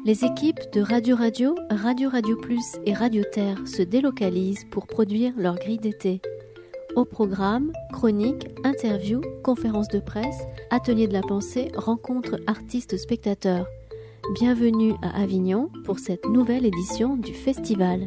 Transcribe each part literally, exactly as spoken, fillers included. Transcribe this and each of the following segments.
Les équipes de Radio Radio, Radio Radio Plus et Radio Terre se délocalisent pour produire leur grille d'été. Au programme, chroniques, interviews, conférences de presse, ateliers de la pensée, rencontres artistes-spectateurs. Bienvenue à Avignon pour cette nouvelle édition du festival.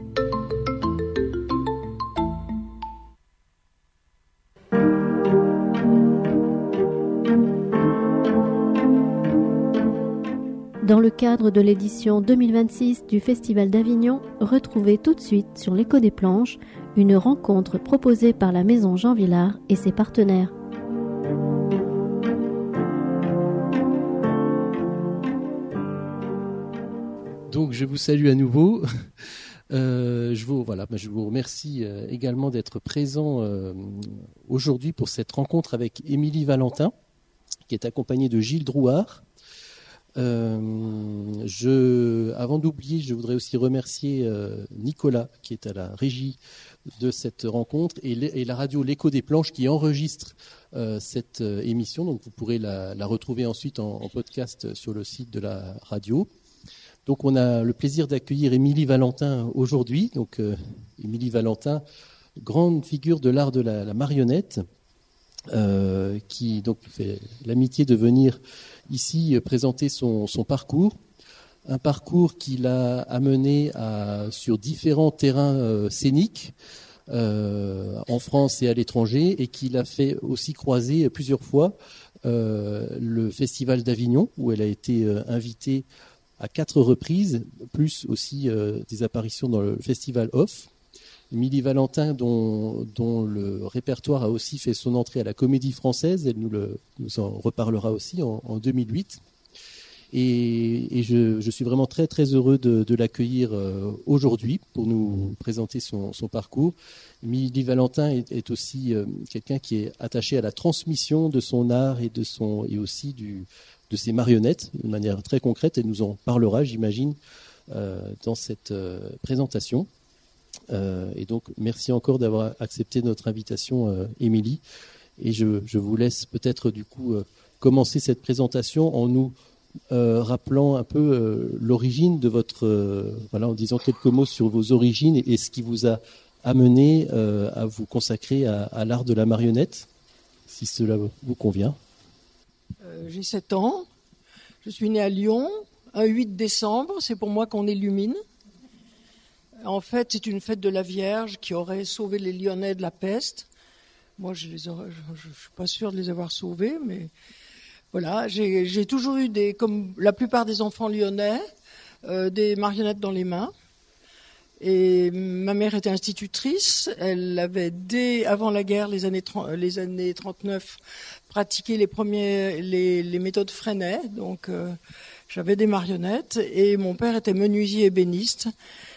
Dans le cadre de l'édition deux mille vingt-six du Festival d'Avignon, retrouvez tout de suite sur l'Écho des Planches une rencontre proposée par la Maison Jean Vilar et ses partenaires. Donc je vous salue à nouveau. Euh, je, vous, voilà, je vous remercie euh, également d'être présent euh, aujourd'hui pour cette rencontre avec Émilie Valentin, qui est accompagnée de Gilles Drouard. Euh, je, avant d'oublier, je voudrais aussi remercier euh, Nicolas qui est à la régie de cette rencontre et, et la radio L'Écho des Planches qui enregistre euh, cette euh, émission. Donc vous pourrez la, la retrouver ensuite en, en podcast sur le site de la radio. Donc on a le plaisir d'accueillir Émilie Valentin aujourd'hui. Donc euh, Émilie Valentin, grande figure de l'art de la, la marionnette, euh, qui donc fait l'amitié de venir ici présenter son, son parcours, un parcours qui l'a amené à, sur différents terrains euh, scéniques euh, en France et à l'étranger, et qui l'a fait aussi croiser plusieurs fois euh, le Festival d'Avignon, où elle a été euh, invitée à quatre reprises, plus aussi euh, des apparitions dans le Festival Off. Émilie Valentin, dont, dont le répertoire a aussi fait son entrée à la Comédie Française, elle nous, le, nous en reparlera aussi en, en deux mille huit. Et, et je, je suis vraiment très très heureux de, de l'accueillir euh, aujourd'hui pour nous présenter son, son parcours. Émilie Valentin est, est aussi euh, quelqu'un qui est attaché à la transmission de son art et, de son, et aussi du, de ses marionnettes de manière très concrète. Elle nous en parlera, j'imagine, euh, dans cette euh, présentation. Euh, et donc, merci encore d'avoir accepté notre invitation, euh, Émilie. Et je, je vous laisse peut-être du coup euh, commencer cette présentation en nous euh, rappelant un peu euh, l'origine de votre, euh, voilà, en disant quelques mots sur vos origines et, et ce qui vous a amené euh, à vous consacrer à, à l'art de la marionnette, si cela vous convient. Euh, j'ai sept ans, je suis née à Lyon, un huit décembre, c'est pour moi qu'on illumine. En fait, c'est une fête de la Vierge qui aurait sauvé les Lyonnais de la peste. Moi, je ne suis pas sûre de les avoir sauvés, mais voilà. J'ai, j'ai toujours eu, des, comme la plupart des enfants lyonnais, euh, des marionnettes dans les mains. Et ma mère était institutrice. Elle avait, dès avant la guerre, les années, les années trente-neuf, pratiqué les, premiers, les, les méthodes Freinet. Donc, euh, j'avais des marionnettes. Et mon père était menuisier ébéniste.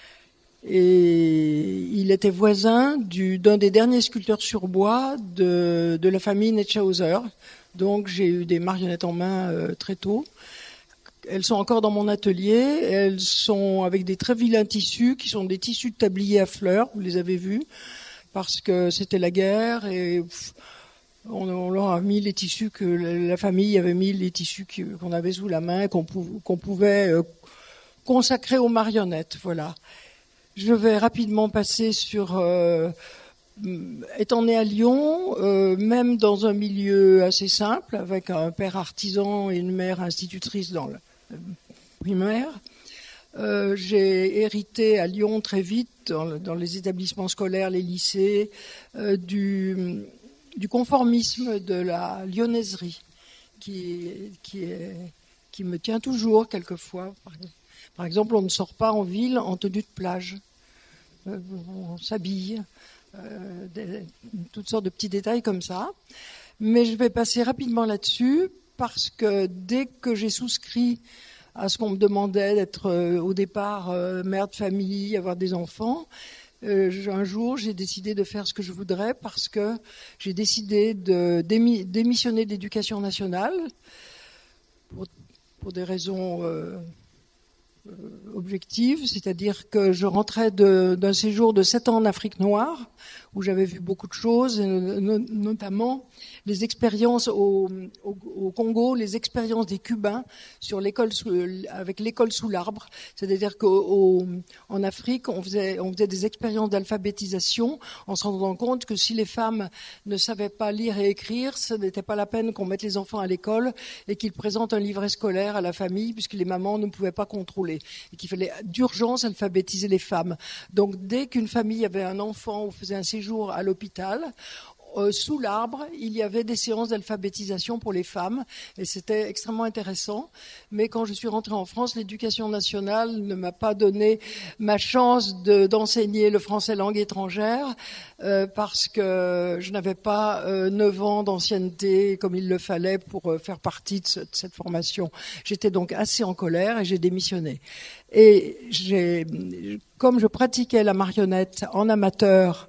Et il était voisin du, d'un des derniers sculpteurs sur bois de, de la famille Netschhauser. Donc j'ai eu des marionnettes en main euh, très tôt. Elles sont encore dans mon atelier. Elles sont avec des très vilains tissus qui sont des tissus de tablier à fleurs. Vous les avez vus parce que c'était la guerre et pff, on, on leur a mis les tissus que la famille avait mis, les tissus qui, qu'on avait sous la main, qu'on, pou, qu'on pouvait euh, consacrer aux marionnettes. Voilà. Je vais rapidement passer sur, euh, étant né à Lyon, euh, même dans un milieu assez simple, avec un père artisan et une mère institutrice dans le primaire, euh, j'ai hérité à Lyon très vite, dans, le, dans les établissements scolaires, les lycées, euh, du, du conformisme de la lyonnaiserie, qui, qui, est, qui me tient toujours quelquefois. Par exemple, on ne sort pas en ville en tenue de plage. Euh, on s'habille, euh, des, toutes sortes de petits détails comme ça. Mais je vais passer rapidement là-dessus parce que dès que j'ai souscrit à ce qu'on me demandait d'être euh, au départ euh, mère de famille, avoir des enfants, euh, un jour j'ai décidé de faire ce que je voudrais parce que j'ai décidé de démi- démissionner de l'éducation nationale pour, pour des raisons... Euh, objective, c'est-à-dire que je rentrais de, d'un séjour de sept ans en Afrique noire, où j'avais vu beaucoup de choses, et no, notamment les expériences au, au, au Congo, les expériences des Cubains sur l'école sous, avec l'école sous l'arbre. C'est-à-dire qu'en Afrique, on faisait, on faisait des expériences d'alphabétisation en se rendant compte que si les femmes ne savaient pas lire et écrire, ce n'était pas la peine qu'on mette les enfants à l'école et qu'ils présentent un livret scolaire à la famille, puisque les mamans ne pouvaient pas contrôler, et qu'il fallait d'urgence alphabétiser les femmes. Donc dès qu'une famille avait un enfant ou faisait un séjour à l'hôpital, Euh, sous l'arbre, il y avait des séances d'alphabétisation pour les femmes et c'était extrêmement intéressant. Mais quand je suis rentrée en France, l'éducation nationale ne m'a pas donné ma chance de, d'enseigner le français langue étrangère euh, parce que je n'avais pas euh, neuf ans d'ancienneté comme il le fallait pour euh, faire partie de, ce, de cette formation. J'étais donc assez en colère et j'ai démissionné. Et j'ai, comme je pratiquais la marionnette en amateur,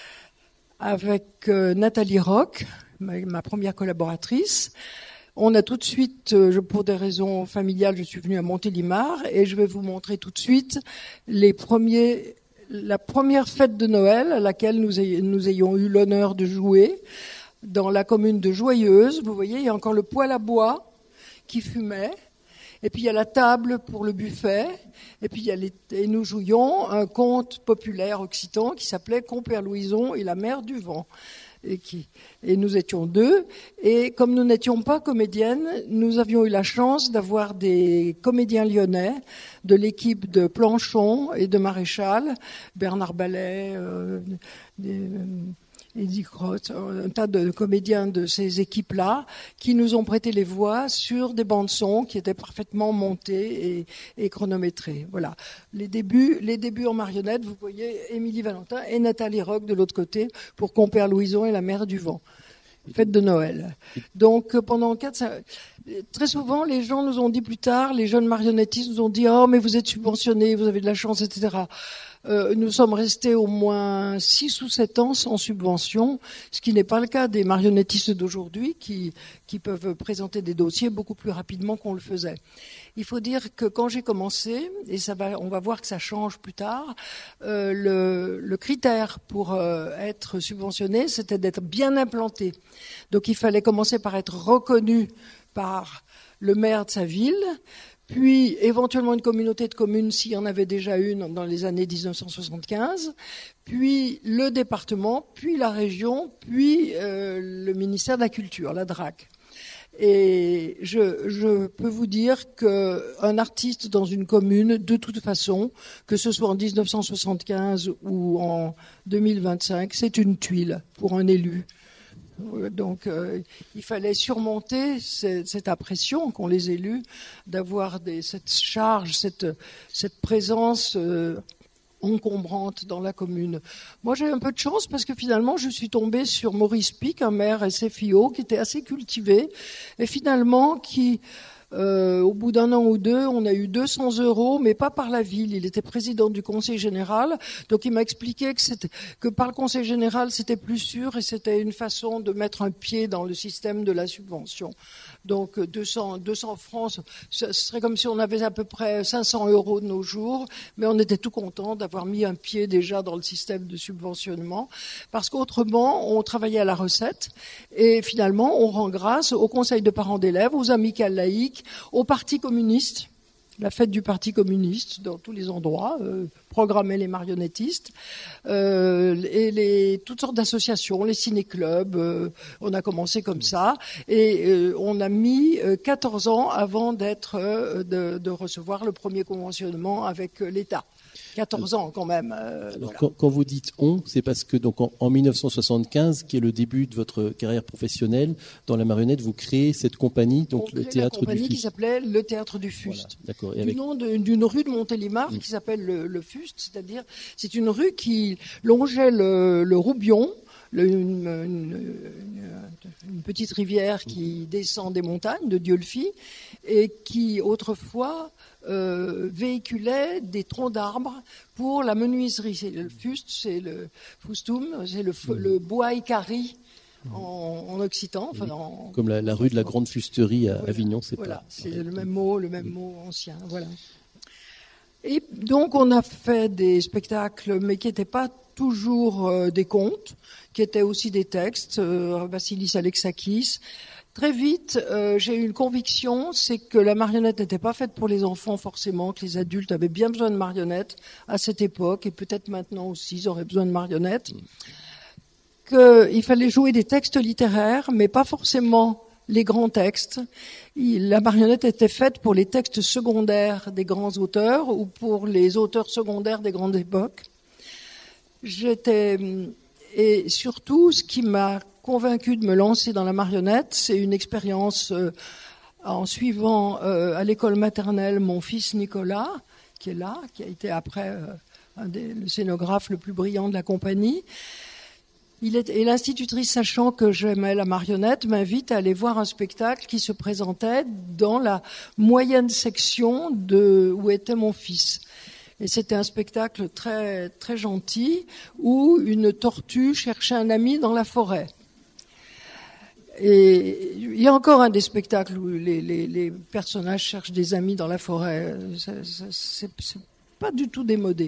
avec euh, Nathalie Roch, ma, ma première collaboratrice. On a tout de suite, euh, je, pour des raisons familiales, je suis venue à Montélimar et je vais vous montrer tout de suite les premiers, la première fête de Noël à laquelle nous, ay- nous ayons eu l'honneur de jouer dans la commune de Joyeuse. Vous voyez, il y a encore le poêle à bois qui fumait. Et puis il y a la table pour le buffet, et puis il y a les, et nous jouions un conte populaire occitan qui s'appelait Compère Louison et la mer du vent. Et, qui, et nous étions deux, et comme nous n'étions pas comédiennes, nous avions eu la chance d'avoir des comédiens lyonnais de l'équipe de Planchon et de Maréchal, Bernard Ballet, euh, des, Eddie Crotte, un tas de comédiens de ces équipes-là qui nous ont prêté les voix sur des bandes-son qui étaient parfaitement montées et, et chronométrées. Voilà. Les débuts, les débuts en marionnette, vous voyez Émilie Valentin et Nathalie Roch de l'autre côté pour Compère Louison et la mer du vent. Fête de Noël. Donc pendant quatre, cinq, très souvent les gens nous ont dit plus tard, les jeunes marionnettistes nous ont dit oh mais vous êtes subventionnés, vous avez de la chance, et cetera. Euh, nous sommes restés au moins six ou sept ans sans subvention, ce qui n'est pas le cas des marionnettistes d'aujourd'hui qui, qui peuvent présenter des dossiers beaucoup plus rapidement qu'on le faisait. Il faut dire que quand j'ai commencé, et ça va, on va voir que ça change plus tard, euh, le, le critère pour euh, être subventionné, c'était d'être bien implanté. Donc il fallait commencer par être reconnu par le maire de sa ville, puis éventuellement une communauté de communes s'il y en avait déjà une dans les années dix-neuf cent soixante-quinze, puis le département, puis la région, puis euh, le ministère de la Culture, la D R A C. Et je, je peux vous dire qu'un artiste dans une commune, de toute façon, que ce soit en dix-neuf cent soixante-quinze ou en deux mille vingt-cinq, c'est une tuile pour un élu. Donc, euh, il fallait surmonter cette, cette impression qu'ont les élus d'avoir des, cette charge, cette, cette présence euh, encombrante dans la commune. Moi, j'ai un peu de chance parce que finalement, je suis tombée sur Maurice Pic, un maire S F I O qui était assez cultivé et finalement qui... Euh, au bout d'un an ou deux, on a eu deux cents euros, mais pas par la ville. Il était président du conseil général, donc il m'a expliqué que, c'était, que par le conseil général, c'était plus sûr et c'était une façon de mettre un pied dans le système de la subvention. Donc deux cents, deux cents francs, ce serait comme si on avait à peu près cinq cents euros de nos jours, mais on était tout content d'avoir mis un pied déjà dans le système de subventionnement, parce qu'autrement, on travaillait à la recette et finalement, on rend grâce au conseil de parents d'élèves, aux amicales laïques, au Parti communiste, la fête du Parti communiste dans tous les endroits, euh, programmer les marionnettistes, euh, et les, toutes sortes d'associations, les ciné-clubs, euh, on a commencé comme ça, et euh, on a mis euh, quatorze ans avant d'être, euh, de, de recevoir le premier conventionnement avec euh, l'État. quatorze ans quand même. Euh, Alors voilà. quand, quand vous dites on, c'est parce que donc en, en dix-neuf cent soixante-quinze, qui est le début de votre carrière professionnelle dans la marionnette, vous créez cette compagnie, donc On le crée théâtre la compagnie du qui Fuste. s'appelait le Théâtre du Fuste. Voilà, d'accord. Et Du avec... nom de- d'une rue de Montélimar Mm. qui s'appelle le, le Fuste, c'est-à-dire c'est une rue qui longeait le, le Roubion, le- une, une- une- une petite rivière qui descend des montagnes de Dieulefit et qui autrefois euh, véhiculait des troncs d'arbres pour la menuiserie. C'est le Fuste, c'est le Fustum, c'est le, f- le bois Icari en, en occitan. Enfin, en- Comme la, la rue de la Grande Fusterie à Voilà. Avignon, c'est Voilà, pas... c'est le même mot, le même mot ancien. Voilà. Et donc on a fait des spectacles, mais qui n'étaient pas toujours euh, des contes, qui étaient aussi des textes, euh, Vassilis Alexakis. Très vite, euh, j'ai eu une conviction, c'est que la marionnette n'était pas faite pour les enfants forcément, que les adultes avaient bien besoin de marionnettes à cette époque, et peut-être maintenant aussi, ils auraient besoin de marionnettes. Qu'il fallait jouer des textes littéraires, mais pas forcément les grands textes. La marionnette était faite pour les textes secondaires des grands auteurs ou pour les auteurs secondaires des grandes époques. J'étais... Et surtout, ce qui m'a convaincu de me lancer dans la marionnette, c'est une expérience euh, en suivant euh, à l'école maternelle mon fils Nicolas, qui est là, qui a été après euh, un des, le scénographe le plus brillant de la compagnie. Il est, et l'institutrice, sachant que j'aimais la marionnette, m'invite à aller voir un spectacle qui se présentait dans la moyenne section de où était mon fils. Et c'était un spectacle très, très gentil où une tortue cherchait un ami dans la forêt. Et il y a encore un des spectacles où les, les, les personnages cherchent des amis dans la forêt. C'est, c'est, c'est pas du tout démodé.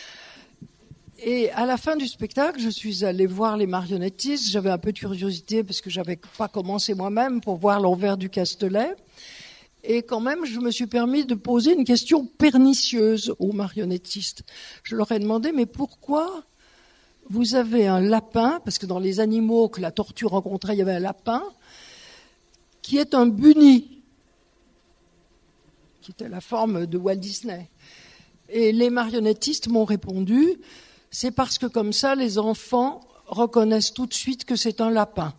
Et à la fin du spectacle, je suis allée voir les marionnettistes. J'avais un peu de curiosité parce que j'avais pas commencé moi-même pour voir l'envers du Castelet. Et quand même, je me suis permis de poser une question pernicieuse aux marionnettistes. Je leur ai demandé, mais pourquoi vous avez un lapin, parce que dans les animaux que la tortue rencontrait, il y avait un lapin, qui est un bunny, qui était la forme de Walt Disney. Et les marionnettistes m'ont répondu, c'est parce que comme ça, les enfants reconnaissent tout de suite que c'est un lapin.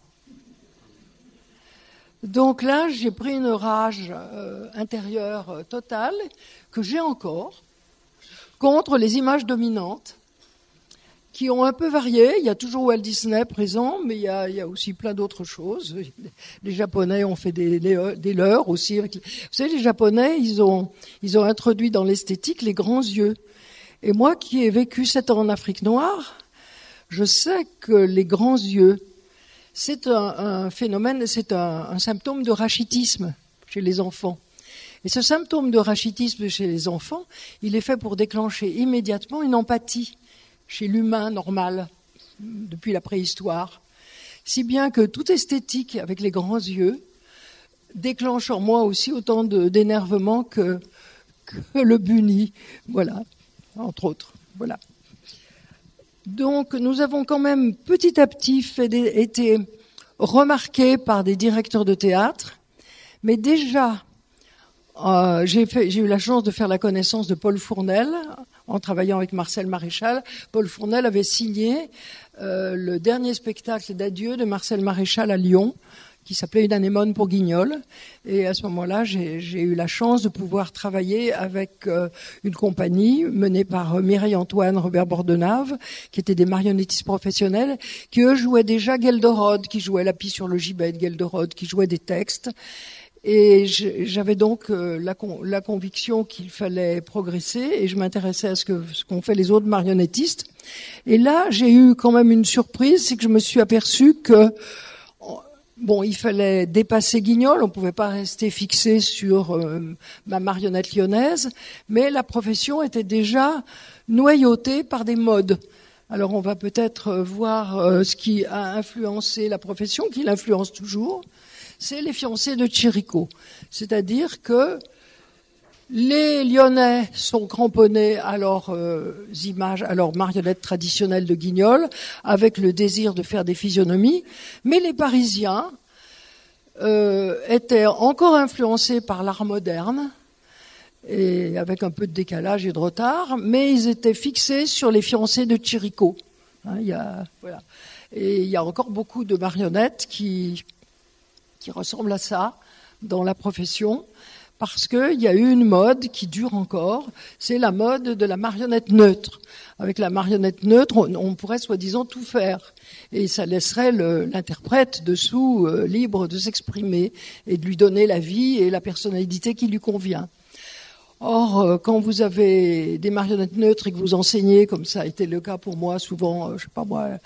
Donc là, j'ai pris une rage euh, intérieure euh, totale, que j'ai encore, contre les images dominantes, qui ont un peu varié. Il y a toujours Walt Disney présent, mais il y a, il y a aussi plein d'autres choses. Les Japonais ont fait des, des, des leurs aussi. Avec les... Vous savez, les Japonais, ils ont, ils ont introduit dans l'esthétique les grands yeux. Et moi, qui ai vécu sept ans en Afrique noire, je sais que les grands yeux, c'est un, un phénomène, c'est un, un symptôme de rachitisme chez les enfants. Et ce symptôme de rachitisme chez les enfants, il est fait pour déclencher immédiatement une empathie chez l'humain normal, depuis la préhistoire. Si bien que toute esthétique avec les grands yeux déclenche en moi aussi autant de, d'énervement que, que le bunny, voilà, entre autres, voilà. Donc, nous avons quand même petit à petit fait des, été remarqués par des directeurs de théâtre, mais déjà, euh, j'ai, fait, j'ai eu la chance de faire la connaissance de Paul Fournel en travaillant avec Marcel Maréchal. Paul Fournel avait signé euh, le dernier spectacle d'adieu de Marcel Maréchal à Lyon, qui s'appelait Une anémone pour Guignol. Et à ce moment-là, j'ai, j'ai eu la chance de pouvoir travailler avec euh, une compagnie menée par euh, Mireille Antoine, Robert Bordenave, qui étaient des marionnettistes professionnels, qui eux jouaient déjà Gelderode, qui jouait La pie sur le gibet de Gelderode, qui jouait des textes. Et j'avais donc euh, la, con, la conviction qu'il fallait progresser, et je m'intéressais à ce que ce qu'ont fait les autres marionnettistes. Et là, j'ai eu quand même une surprise, c'est que je me suis aperçue que bon, il fallait dépasser Guignol, on ne pouvait pas rester fixé sur euh, ma marionnette lyonnaise, mais la profession était déjà noyautée par des modes. Alors on va peut-être voir euh, ce qui a influencé la profession, qui l'influence toujours, c'est les fiancés de Chirico. C'est-à-dire que les Lyonnais sont cramponnés à leurs euh, images, à leurs marionnettes traditionnelles de Guignol, avec le désir de faire des physionomies, mais les Parisiens euh, étaient encore influencés par l'art moderne, et avec un peu de décalage et de retard, mais ils étaient fixés sur les fiancés de Chirico. Hein, il y a, voilà. Et il y a encore beaucoup de marionnettes qui, qui ressemblent à ça dans la profession, parce qu'il y a eu une mode qui dure encore, c'est la mode de la marionnette neutre. Avec la marionnette neutre, on, on pourrait soi-disant tout faire. Et ça laisserait le, l'interprète dessous euh, libre de s'exprimer et de lui donner la vie et la personnalité qui lui convient. Or, euh, quand vous avez des marionnettes neutres et que vous enseignez, comme ça a été le cas pour moi souvent, euh, je sais pas moi,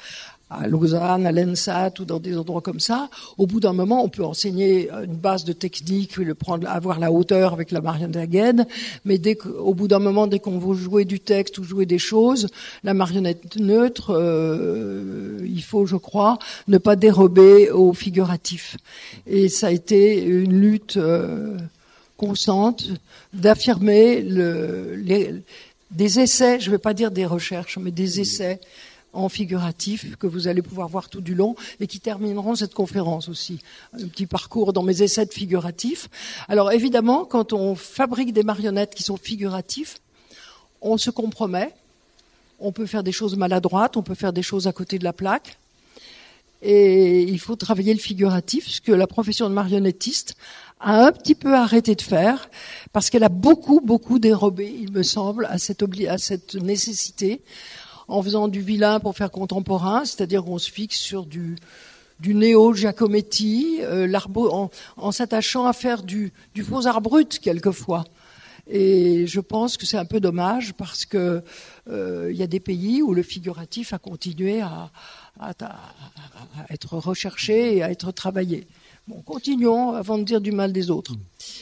à Lausanne, à l'ENSAT ou dans des endroits comme ça, au bout d'un moment, on peut enseigner une base de technique, le prendre, avoir la hauteur avec la marionnette à gaine, mais dès qu'au bout d'un moment, dès qu'on veut jouer du texte ou jouer des choses, la marionnette neutre, euh, il faut, je crois, ne pas dérober au figuratif. Et ça a été une lutte euh, constante d'affirmer le, les, des essais, je ne vais pas dire des recherches, mais des essais en figuratif que vous allez pouvoir voir tout du long et qui termineront cette conférence aussi. Un petit parcours dans mes essais de figuratifs. Alors évidemment, quand on fabrique des marionnettes qui sont figuratifs, on se compromet. On peut faire des choses maladroites, on peut faire des choses à côté de la plaque. Et il faut travailler le figuratif, ce que la profession de marionnettiste a un petit peu arrêté de faire, parce qu'elle a beaucoup, beaucoup dérobé, il me semble, à cette, obli- à cette nécessité, en faisant du vilain pour faire contemporain, c'est-à-dire qu'on se fixe sur du, du néo-Giacometti, euh, en, en s'attachant à faire du, du faux art brut quelquefois. Et je pense que c'est un peu dommage parce que euh, il y a des pays où le figuratif a continué à, à, à être recherché et à être travaillé. Bon, continuons avant de dire du mal des autres.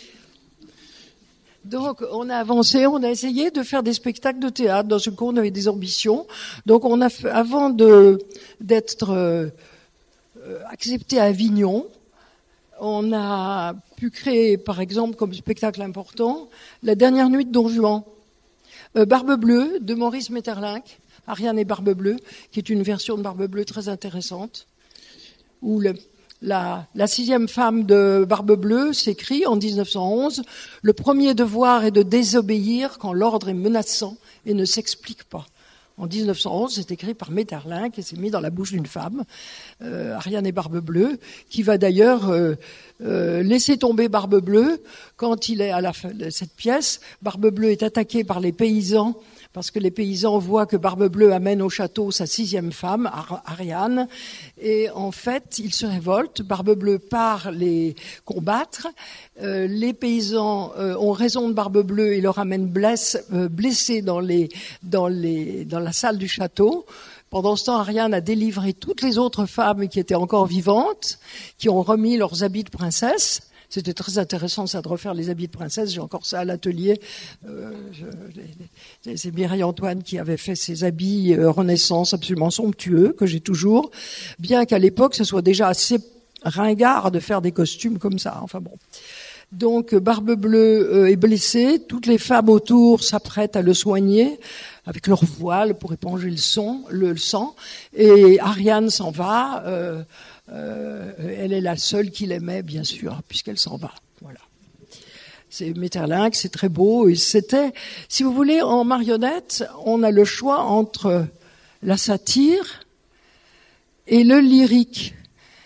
Donc, on a avancé, on a essayé de faire des spectacles de théâtre. Dans ce cours, on avait des ambitions. Donc, on a fait, avant de, d'être euh, accepté à Avignon, on a pu créer, par exemple, comme spectacle important, La dernière nuit de Don Juan, euh, Barbe Bleue de Maurice Maeterlinck, Ariane et Barbe Bleue, qui est une version de Barbe Bleue très intéressante, où le La, la sixième femme de Barbe Bleue s'écrit en dix-neuf cent onze « Le premier devoir est de désobéir quand l'ordre est menaçant et ne s'explique pas ». En dix-neuf cent onze, c'est écrit par Maeterlinck et c'est mis dans la bouche d'une femme, euh, Ariane et Barbe Bleue, qui va d'ailleurs euh, euh, laisser tomber Barbe Bleue quand il est à la fin de cette pièce. Barbe Bleue est attaquée par les paysans parce que les paysans voient que Barbe Bleue amène au château sa sixième femme, Ariane, et en fait, ils se révoltent. Barbe Bleue part les combattre. Euh, les paysans euh, ont raison de Barbe Bleue et le ramènent blesse, euh, blessé dans, les, dans, les, dans la salle du château. Pendant ce temps, Ariane a délivré toutes les autres femmes qui étaient encore vivantes, qui ont remis leurs habits de princesse. C'était très intéressant, ça, de refaire les habits de princesse. J'ai encore ça à l'atelier. Euh, je, les, c'est Mireille Antoine qui avait fait ces habits euh, Renaissance absolument somptueux, que j'ai toujours. Bien qu'à l'époque, ce soit déjà assez ringard de faire des costumes comme ça. Enfin bon. Donc, Barbe Bleue euh, est blessée. Toutes les femmes autour s'apprêtent à le soigner avec leur voile pour éponger le, son, le, le sang. Et Ariane s'en va. Euh, Euh, elle est la seule qu'il aimait, bien sûr, puisqu'elle s'en va. Voilà. C'est Maeterlinck, c'est très beau. Et c'était, si vous voulez, en marionnette, on a le choix entre la satire et le lyrique.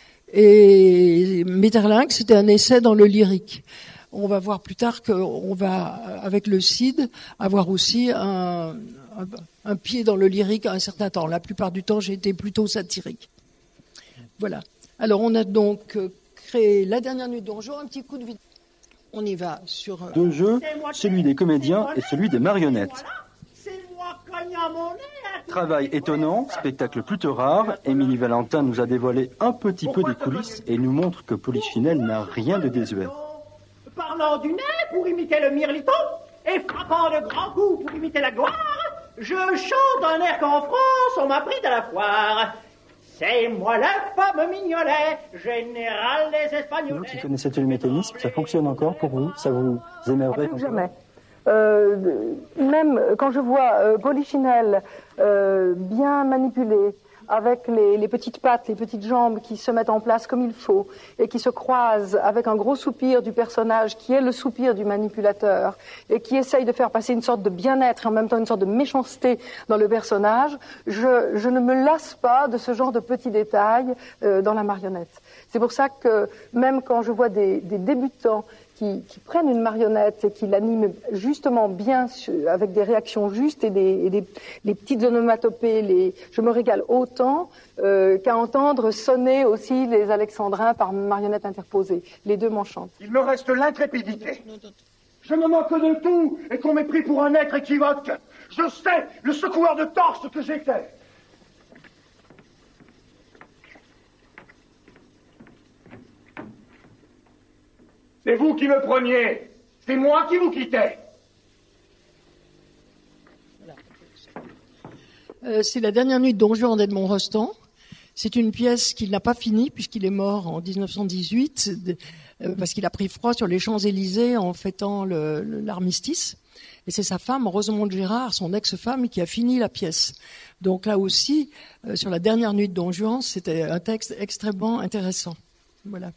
Et Maeterlinck, c'était un essai dans le lyrique. On va voir plus tard qu'on va, avec le Cid, avoir aussi un, un, un pied dans le lyrique à un certain temps. La plupart du temps, j'ai été plutôt satirique. Voilà. Alors, on a donc créé La dernière nuit de Don Juan, un petit coup de vidéo. On y va sur... Deux jeux, celui des comédiens et celui des marionnettes. Travail étonnant, spectacle plutôt rare, Émilie Valentin nous a dévoilé un petit peu des coulisses et nous montre que Polichinelle n'a rien de désuet. Parlant du nez pour imiter le mirliton et frappant de grands coups pour imiter la gloire, je chante un air qu'en France on m'a pris à la foire. C'est moi le fameux Mignolet, général des Espagnols. Vous qui connaissez le mécanisme, ça fonctionne encore pour vous? Ça vous émerveille? Plus jamais. Euh, même quand je vois euh, Polichinelle euh, bien manipulé, avec les, les petites pattes, les petites jambes qui se mettent en place comme il faut et qui se croisent avec un gros soupir du personnage qui est le soupir du manipulateur et qui essaye de faire passer une sorte de bien-être et en même temps une sorte de méchanceté dans le personnage, je, je ne me lasse pas de ce genre de petits détails euh, dans la marionnette. C'est pour ça que même quand je vois des, des débutants Qui, qui prennent une marionnette et qui l'animent justement bien avec des réactions justes et des, et des les petites onomatopées, les, je me régale autant euh, qu'à entendre sonner aussi les alexandrins par marionnette interposée. Les deux m'enchantent. Il me reste l'intrépidité. Je me moque de tout et qu'on m'ait pris pour un être équivoque. Je sais le secoueur de torse que j'étais. C'est vous qui me preniez. C'est moi qui vous quittais. Euh, c'est la dernière nuit de Don Juan d'Edmond Rostand. C'est une pièce qu'il n'a pas finie puisqu'il est mort en dix-neuf cent dix-huit, euh, parce qu'il a pris froid sur les Champs-Élysées en fêtant le, le, l'armistice. Et c'est sa femme, Rosemonde Gérard, son ex-femme, qui a fini la pièce. Donc là aussi, euh, sur la dernière nuit de Don Juan, c'était un texte extrêmement intéressant. Voilà.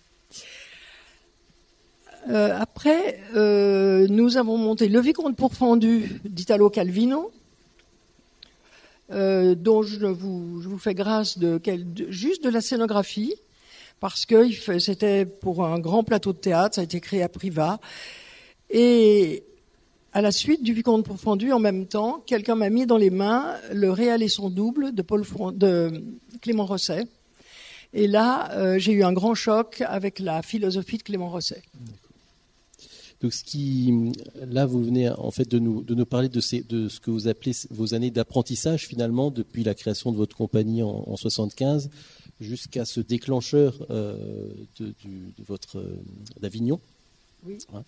Euh, après, euh, nous avons monté Le Vicomte pourfendu d'Italo Calvino, euh, dont je vous, je vous fais grâce de, de juste de la scénographie, parce que il fait, c'était pour un grand plateau de théâtre, ça a été créé à Privas. Et à la suite du Vicomte pourfendu, en même temps, quelqu'un m'a mis dans les mains Le Réel et son double de, Paul Front, de Clément Rosset. Et là, euh, j'ai eu un grand choc avec la philosophie de Clément Rosset. Donc, ce qui, là, vous venez en fait de nous de nous parler de, ces, de ce que vous appelez vos années d'apprentissage finalement depuis la création de votre compagnie en, en soixante-quinze jusqu'à ce déclencheur euh, de, du, de votre euh, d'Avignon. Oui. Hein.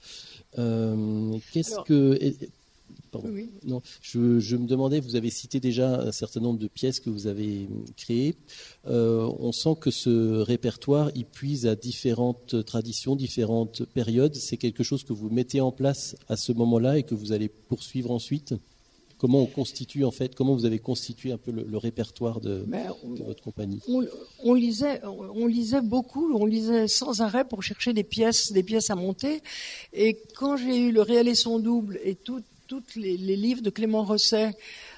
Euh, qu'est-ce Alors, que Pardon. Oui. Non, je, je me demandais, vous avez cité déjà un certain nombre de pièces que vous avez créées. Euh, on sent que ce répertoire y puise à différentes traditions, différentes périodes. C'est quelque chose que vous mettez en place à ce moment-là et que vous allez poursuivre ensuite. Comment on constitue en fait, comment vous avez constitué un peu le, le répertoire de, on, de votre compagnie? on, on lisait, on lisait beaucoup, on lisait sans arrêt pour chercher des pièces, des pièces à monter. Et quand j'ai eu Le Réel et son double et tout tous les, les livres de Clément Rosset,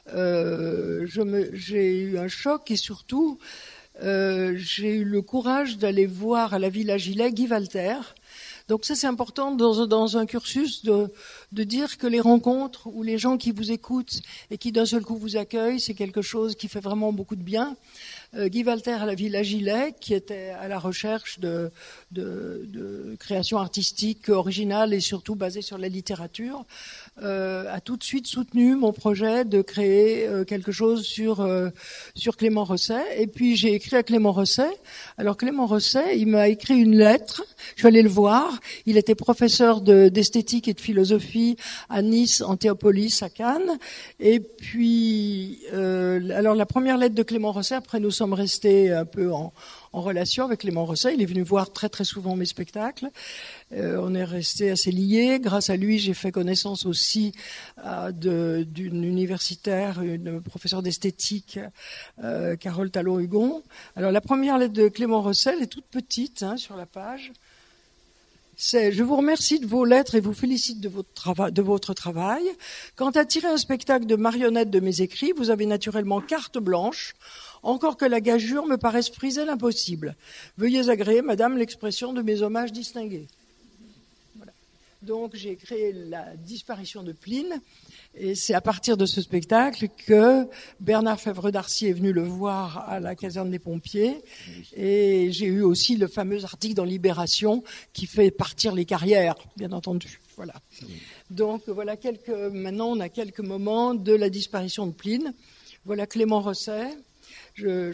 euh, je me, j'ai eu un choc et surtout, euh, j'ai eu le courage d'aller voir à la Villa Gilet Guy Walter. Donc ça, c'est important dans, dans un cursus de, de dire que les rencontres ou les gens qui vous écoutent et qui d'un seul coup vous accueillent, c'est quelque chose qui fait vraiment beaucoup de bien. Euh, Guy Walter à la Villa Gilet, qui était à la recherche de, de, de création artistique originale et surtout basée sur la littérature, euh, a tout de suite soutenu mon projet de créer euh, quelque chose sur euh, sur Clément Rosset. Et puis j'ai écrit à Clément Rosset. Alors Clément Rosset, il m'a écrit une lettre. Je suis allée le voir. Il était professeur de, d'esthétique et de philosophie à Nice, en Théopolis, à Cannes. Et puis, euh, alors la première lettre de Clément Rosset, après nous sommes restés un peu en, en relation avec Clément Rosset. Il est venu voir très très souvent mes spectacles. Euh, on est restés assez liés. Grâce à lui, j'ai fait connaissance aussi euh, de, d'une universitaire, une professeure d'esthétique, euh, Carole Talon-Hugon. Alors la première lettre de Clément Rosset, elle est toute petite, hein, sur la page. C'est « Je vous remercie de vos lettres et vous félicite de votre, trava- de votre travail. Quant à tirer un spectacle de marionnettes de mes écrits, vous avez naturellement carte blanche, encore que la gageure me paraisse friser l'impossible. Veuillez agréer, madame, l'expression de mes hommages distingués. » Voilà. Donc j'ai créé La disparition de Pline, et c'est à partir de ce spectacle que Bernard Fèvre d'Arcy est venu le voir à la caserne des pompiers, et j'ai eu aussi le fameux article dans Libération qui fait partir les carrières, bien entendu. Voilà. Donc voilà quelques. Maintenant, on a quelques moments de la disparition de Pline. Voilà Clément Rosset. Je,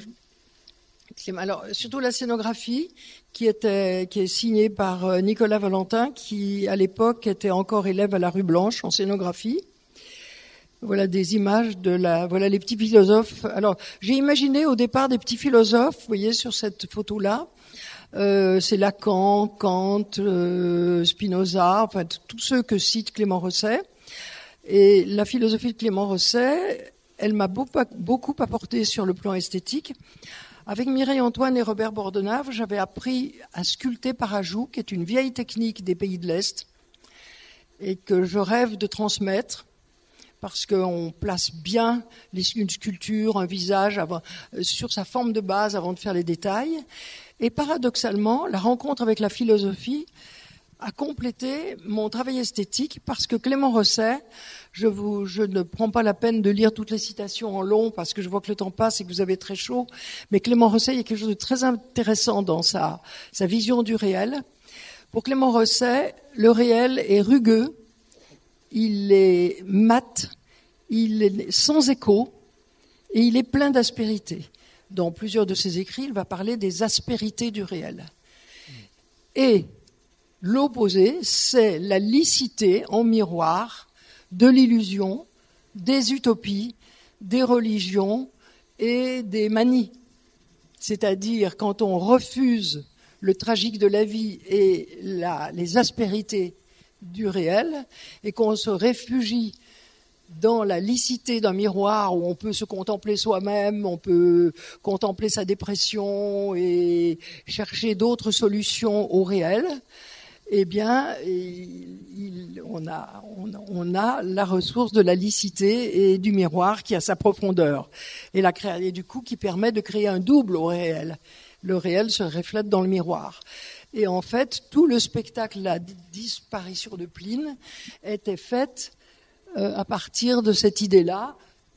je, alors surtout la scénographie qui était qui est signée par Nicolas Valentin, qui à l'époque était encore élève à la Rue Blanche en scénographie. Voilà des images de la, voilà les petits philosophes. Alors, j'ai imaginé au départ des petits philosophes, vous voyez sur cette photo-là. Euh, c'est Lacan, Kant, euh, Spinoza, enfin tous ceux que cite Clément Rosset. Et la philosophie de Clément Rosset, elle m'a beaucoup, beaucoup apporté sur le plan esthétique. Avec Mireille Antoine et Robert Bordenave, j'avais appris à sculpter par ajout, qui est une vieille technique des pays de l'Est, et que je rêve de transmettre. Parce qu'on place bien une sculpture, un visage avant, sur sa forme de base avant de faire les détails. Et paradoxalement, la rencontre avec la philosophie a complété mon travail esthétique parce que Clément Rosset, je, vous, je ne prends pas la peine de lire toutes les citations en long parce que je vois que le temps passe et que vous avez très chaud, mais Clément Rosset, il y a quelque chose de très intéressant dans sa, sa vision du réel. Pour Clément Rosset, le réel est rugueux, il est mat, il est sans écho et il est plein d'aspérité. Dans plusieurs de ses écrits, il va parler des aspérités du réel. Et L'opposé, c'est la licité en miroir de l'illusion, des utopies, des religions et des manies. C'est-à-dire quand on refuse le tragique de la vie et la, les aspérités du réel et qu'on se réfugie dans la licité d'un miroir où on peut se contempler soi-même, on peut contempler sa dépression et chercher d'autres solutions au réel, eh bien, il, on, a, on, on a la ressource de la licité et du miroir qui a sa profondeur et, la, et du coup qui permet de créer un double au réel. Le réel se reflète dans le miroir. Et en fait, tout le spectacle, la disparition de Pline, était fait euh, à partir de cette idée-là.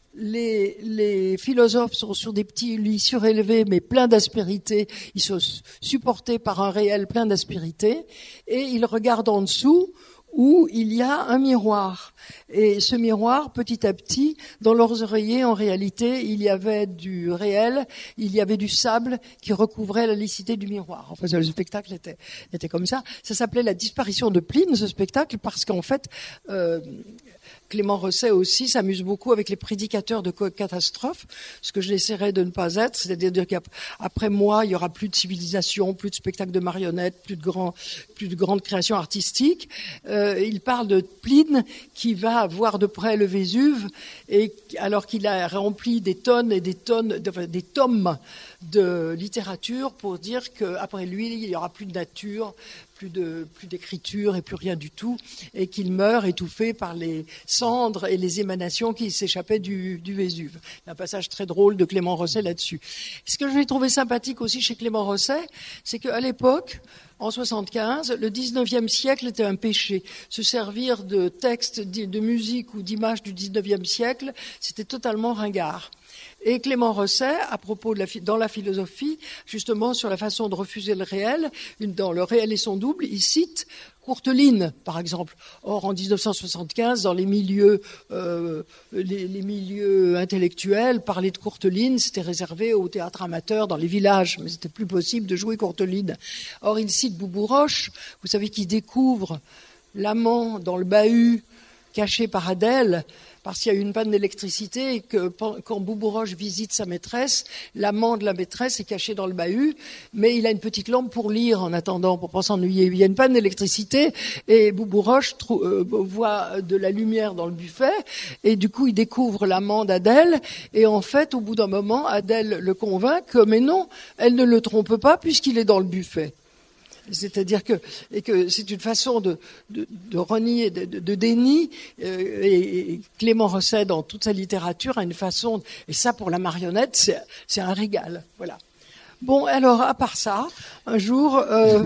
Les, les philosophes sont sur des petits lits surélevés, mais pleins d'aspérité. Ils sont supportés par un réel plein d'aspérité. Et ils regardent en dessous où il y a un miroir. Et ce miroir, petit à petit, dans leurs oreillers, en réalité, il y avait du réel, il y avait du sable qui recouvrait la licité du miroir. Enfin, le spectacle était, était comme ça. Ça s'appelait la disparition de Pline, ce spectacle, parce qu'en fait, euh, Clément Rosset aussi s'amuse beaucoup avec les prédicateurs de catastrophes, ce que j'essaierai de ne pas être, c'est-à-dire qu'après moi, il y aura plus de civilisation, plus de spectacles de marionnettes, plus de grands, plus de grandes créations artistiques. Euh, il parle de Pline qui va voir de près le Vésuve, et alors qu'il a rempli des tonnes et des tonnes, de, des tomes de littérature pour dire qu'après lui, il n'y aura plus de nature, plus de plus d'écriture et plus rien du tout, et qu'il meurt étouffé par les cendres et les émanations qui s'échappaient du, du Vésuve. Il y a un passage très drôle de Clément Rosset là-dessus. Ce que j'ai trouvé sympathique aussi chez Clément Rosset, c'est qu'à l'époque, en soixante-quinze, le dix-neuvième siècle était un péché. Se servir de textes, de musique ou d'images du dix-neuvième siècle, c'était totalement ringard. Et Clément Rosset, à propos de la, dans la philosophie, justement sur la façon de refuser le réel, une, dans Le réel et son double, il cite Courteline, par exemple. Or, en dix-neuf cent soixante-quinze, dans les milieux, euh, les, les milieux intellectuels, parler de Courteline, c'était réservé au théâtre amateur dans les villages, mais c'était plus possible de jouer Courteline. Or, il cite Boubouroche, vous savez, qui découvre l'amant dans le bahut caché par Adèle, parce qu'il y a eu une panne d'électricité et que quand Boubouroche visite sa maîtresse, l'amant de la maîtresse est caché dans le bahut, mais il a une petite lampe pour lire en attendant, pour pas s'ennuyer. Il y a une panne d'électricité et Boubouroche trou- euh, voit de la lumière dans le buffet et du coup il découvre l'amant d'Adèle et en fait, au bout d'un moment, Adèle le convainc que mais non, elle ne le trompe pas puisqu'il est dans le buffet. C'est-à-dire que, et que c'est une façon de, de, de renier, de, de, de déni, euh, et, et Clément Rosset, dans toute sa littérature, a une façon, et ça pour la marionnette, c'est, c'est un régal. Voilà. Bon, alors, à part ça, un jour... Euh...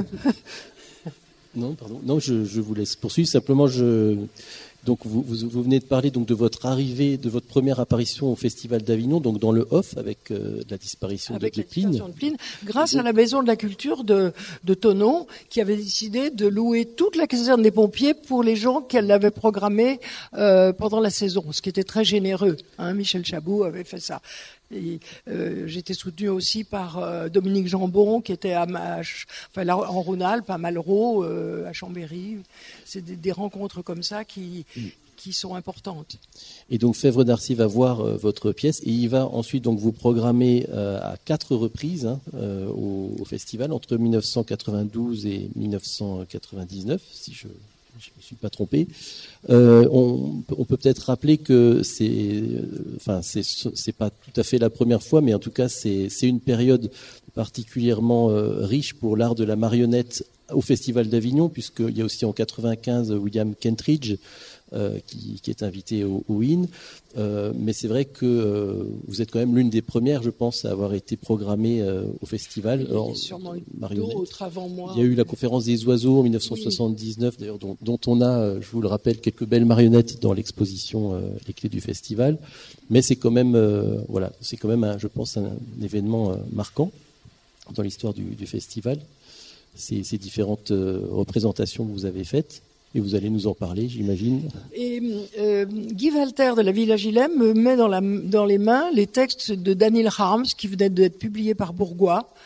non, pardon, non, je, je vous laisse poursuivre, simplement je... Donc vous, vous, vous venez de parler donc de votre arrivée, de votre première apparition au Festival d'Avignon, donc dans le off avec euh, la disparition avec de, la de Pline. disparition de Pline, grâce à la Maison de la Culture de, de Thonon, qui avait décidé de louer toute la caserne des pompiers pour les gens qu'elle avait programmés euh, pendant la saison, ce qui était très généreux. Hein, Michel Chabot avait fait ça. Et, euh, j'étais soutenue aussi par euh, Dominique Jambon, qui était à, à, enfin, là, en Rhône-Alpes, à Malraux, euh, à Chambéry. C'est des, des rencontres comme ça qui, mmh. qui sont importantes. Et donc Fèvre d'Arcy va voir euh, votre pièce et il va ensuite donc vous programmer euh, à quatre reprises hein, euh, au, au festival entre dix-neuf cent quatre-vingt-douze et dix-neuf cent quatre-vingt-dix-neuf, si je je ne me suis pas trompé. Euh, on, on peut peut-être rappeler que c'est, enfin, c'est, c'est pas tout à fait la première fois, mais en tout cas, c'est, c'est une période particulièrement euh, riche pour l'art de la marionnette au Festival d'Avignon, puisqu'il y a aussi en quatre-vingt-quinze William Kentridge euh, qui, qui est invité au, au I N. Euh, mais c'est vrai que euh, vous êtes quand même l'une des premières, je pense, à avoir été programmée euh, au festival. Il y a sûrement eu d'autres avant moi. Il y a eu la conférence des oiseaux en dix-neuf cent soixante-dix-neuf, oui. D'ailleurs, dont, dont on a, je vous le rappelle, quelques belles marionnettes dans l'exposition euh, Les Clés du Festival. Mais c'est quand même, euh, voilà, c'est quand même, un, je pense, un, un événement euh, marquant dans l'histoire du, du festival. Ces, ces différentes euh, représentations que vous avez faites. Et vous allez nous en parler, j'imagine. Et euh, Guy Walter de la Villa Gillet me met dans, la, dans les mains les textes de Daniel Harms qui venaient d'être publiés par Bourgois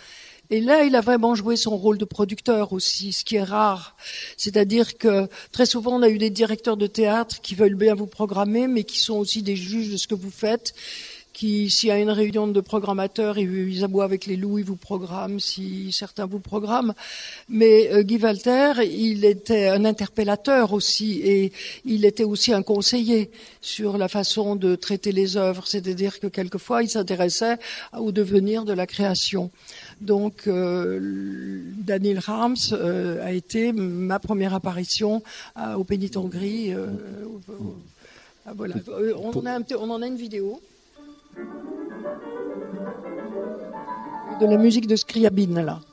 Et là, il a vraiment joué son rôle de producteur aussi, ce qui est rare. C'est-à-dire que très souvent, on a eu des directeurs de théâtre qui veulent bien vous programmer, mais qui sont aussi des juges de ce que vous faites, qui, s'il y a une réunion de programmateurs, ils aboient avec les loups, ils vous programment, si certains vous programment. Mais euh, Guy Walter, il était un interpellateur aussi, et il était aussi un conseiller sur la façon de traiter les œuvres. C'est-à-dire que quelquefois, il s'intéressait au devenir de la création. Donc, euh, Daniel Rams euh, a été ma première apparition à, au Pénitent Gris. Euh, euh, voilà. Euh, on, en a un, on en a une vidéo. De la musique de Scriabine, là.